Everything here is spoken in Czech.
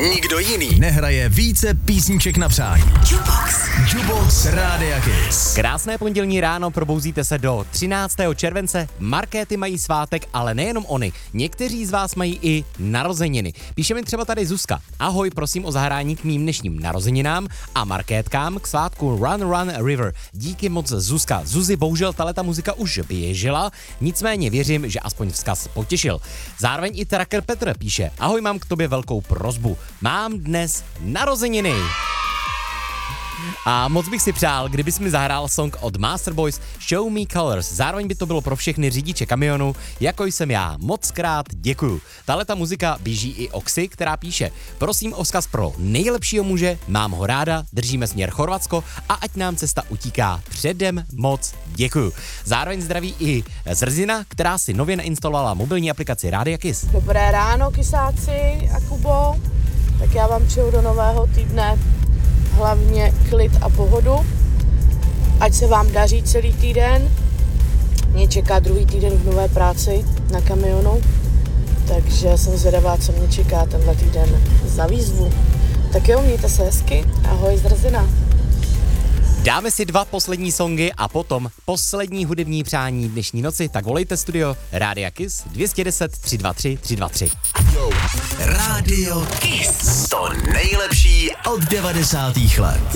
nikdo jiný nehraje více písniček na přání. Jukebox Rádia Kiss. Krásné pondělní ráno, probouzíte se do 13. července. Markéty mají svátek, ale nejenom oni. Někteří z vás mají i narozeniny. Píše mi třeba tady Zuzka. Ahoj, prosím o zahrání k mým dnešním narozeninám a markétkám k svátku Run River. Díky moc, Zuzka. Zuzi, bohužel tato muzika už běžela, nicméně věřím, že aspoň vzkaz potěšil. Zároveň i Tracker Petr píše. Ahoj, mám k tobě velkou prosbu. Mám dnes narozeniny. A moc bych si přál, kdybys mi zahrál song od Master Boys Show Me Colors. Zároveň by to bylo pro všechny řidiče kamionu, jako jsem já. Moc krát děkuju. Tahleta muzika běží i Oxy, která píše: prosím o vzkaz pro nejlepšího muže, mám ho ráda, držíme směr Chorvatsko a ať nám cesta utíká. Předem moc děkuju. Zároveň zdraví i Zrzina, která si nově nainstalovala mobilní aplikaci Rádia Kiss. Dobré ráno, Kisáci a Kubo. Tak já vám přeju do nového týdne hlavně klid a pohodu. Ať se vám daří celý týden. Mě čeká druhý týden v nové práci na kamionu, takže jsem zvědavá, co mě čeká tenhle týden za výzvu. Tak jo, mějte se hezky. Ahoj, Zrzina. Dáme si 2 poslední songy a potom poslední hudební přání dnešní noci, tak volejte studio Rádia Kiss 210 323 323. Rádio Kiss. To nejlepší od 90. let.